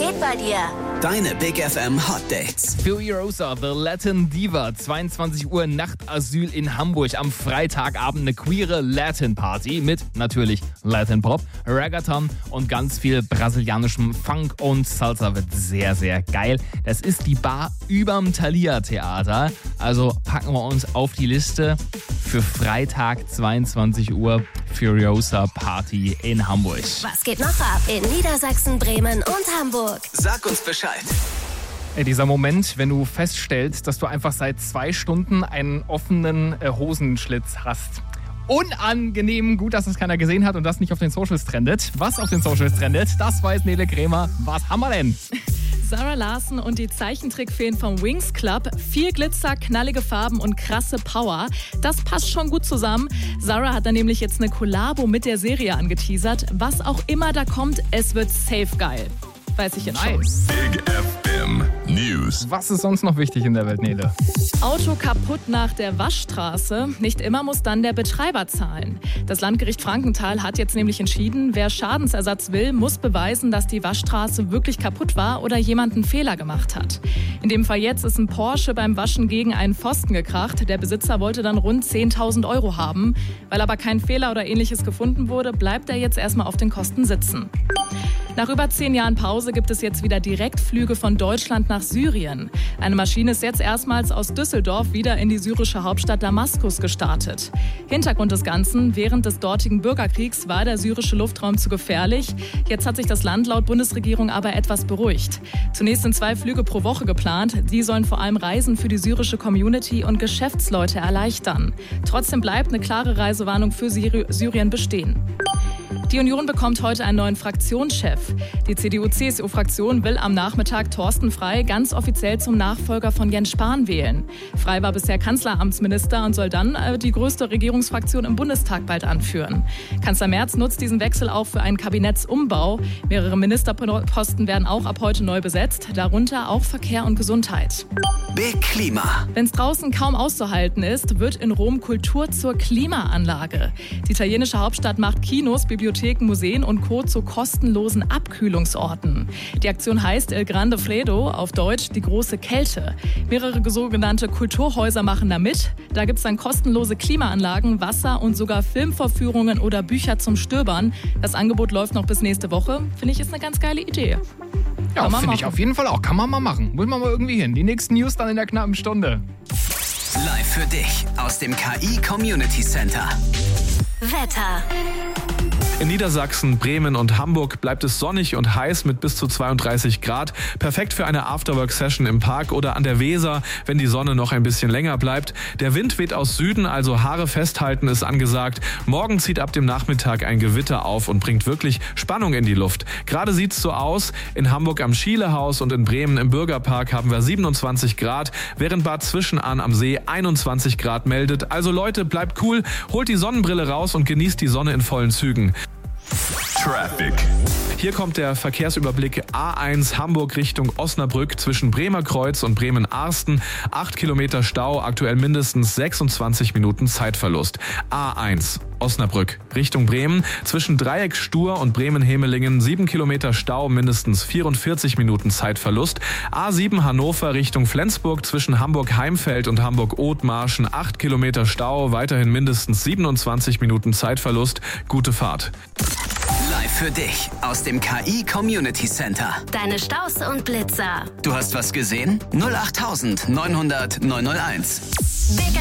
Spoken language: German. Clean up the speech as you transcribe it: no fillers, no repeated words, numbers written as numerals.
geht bei dir? Deine Big FM Hot Dates. Furiosa, The Latin Diva, 22 Uhr Nachtasyl in Hamburg. Am Freitagabend eine queere Latin Party mit natürlich Latin Pop, Reggaeton und ganz viel brasilianischem Funk und Salsa. Wird sehr, sehr geil. Das ist die Bar überm Thalia Theater. Also packen wir uns auf die Liste für Freitag 22 Uhr Furiosa Party in Hamburg. Was geht noch ab in Niedersachsen, Bremen und Hamburg? Sag uns Bescheid. Dieser Moment, wenn du feststellst, dass du einfach seit 2 Stunden einen offenen Hosenschlitz hast. Unangenehm, gut, dass das keiner gesehen hat und das nicht auf den Socials trendet. Was auf den Socials trendet, das weiß Nele Krämer. Was haben wir denn? Zara Larsson und die Zeichentrickfeen vom Wings Club. Viel Glitzer, knallige Farben und krasse Power. Das passt schon gut zusammen. Zara hat dann nämlich jetzt eine Kollabo mit der Serie angeteasert. Was auch immer da kommt, es wird safe geil. Weiß ich jetzt schon. Big FM News. Was ist sonst noch wichtig in der Welt, Nele? Auto kaputt nach der Waschstraße. Nicht immer muss dann der Betreiber zahlen. Das Landgericht Frankenthal hat jetzt nämlich entschieden, wer Schadensersatz will, muss beweisen, dass die Waschstraße wirklich kaputt war oder jemand einen Fehler gemacht hat. In dem Fall jetzt ist ein Porsche beim Waschen gegen einen Pfosten gekracht. Der Besitzer wollte dann rund 10.000 € haben. Weil aber kein Fehler oder ähnliches gefunden wurde, bleibt er jetzt erstmal auf den Kosten sitzen. Nach über 10 Jahren Pause gibt es jetzt wieder Direktflüge von Deutschland nach Syrien. Eine Maschine ist jetzt erstmals aus Düsseldorf wieder in die syrische Hauptstadt Damaskus gestartet. Hintergrund des Ganzen: Während des dortigen Bürgerkriegs war der syrische Luftraum zu gefährlich. Jetzt hat sich das Land laut Bundesregierung aber etwas beruhigt. Zunächst sind 2 Flüge pro Woche geplant. Die sollen vor allem Reisen für die syrische Community und Geschäftsleute erleichtern. Trotzdem bleibt eine klare Reisewarnung für Syrien bestehen. Die Union bekommt heute einen neuen Fraktionschef. Die CDU-CSU-Fraktion will am Nachmittag Thorsten Frey ganz offiziell zum Nachfolger von Jens Spahn wählen. Frey war bisher Kanzleramtsminister und soll dann die größte Regierungsfraktion im Bundestag bald anführen. Kanzler Merz nutzt diesen Wechsel auch für einen Kabinettsumbau. Mehrere Ministerposten werden auch ab heute neu besetzt, darunter auch Verkehr und Gesundheit. Big Klima. Wenn es draußen kaum auszuhalten ist, wird in Rom Kultur zur Klimaanlage. Die italienische Hauptstadt macht Kinos, Bibliotheken, Museen und Co. zu kostenlosen Abkühlungsorten. Die Aktion heißt Il Grande Freddo, auf Deutsch die große Kälte. Mehrere sogenannte Kulturhäuser machen da mit. Da gibt es dann kostenlose Klimaanlagen, Wasser und sogar Filmvorführungen oder Bücher zum Stöbern. Das Angebot läuft noch bis nächste Woche. Finde ich, ist eine ganz geile Idee. Ja, finde ich auf jeden Fall auch. Kann man mal machen. Muss man mal irgendwie hin. Die nächsten News dann in der knappen Stunde. Live für dich aus dem KI Community Center. Wetter. In Niedersachsen, Bremen und Hamburg bleibt es sonnig und heiß mit bis zu 32 Grad. Perfekt für eine Afterwork-Session im Park oder an der Weser, wenn die Sonne noch ein bisschen länger bleibt. Der Wind weht aus Süden, also Haare festhalten ist angesagt. Morgen zieht ab dem Nachmittag ein Gewitter auf und bringt wirklich Spannung in die Luft. Gerade sieht's so aus. In Hamburg am Schielehaus und in Bremen im Bürgerpark haben wir 27 Grad, während Bad Zwischenahn am See 21 Grad meldet. Also Leute, bleibt cool, holt die Sonnenbrille raus und genießt die Sonne in vollen Zügen. Traffic. Hier kommt der Verkehrsüberblick A1 Hamburg Richtung Osnabrück zwischen Bremerkreuz und Bremen-Arsten. 8 Kilometer Stau, aktuell mindestens 26 Minuten Zeitverlust. A1 Osnabrück Richtung Bremen zwischen Dreieck Stur und Bremen-Hemelingen 7 Kilometer Stau, mindestens 44 Minuten Zeitverlust. A7 Hannover Richtung Flensburg zwischen Hamburg-Heimfeld und Hamburg-Othmarschen 8 Kilometer Stau, weiterhin mindestens 27 Minuten Zeitverlust. Gute Fahrt. Live für dich aus dem KI Community Center. Deine Staus und Blitzer. Du hast was gesehen? 08900 901. Big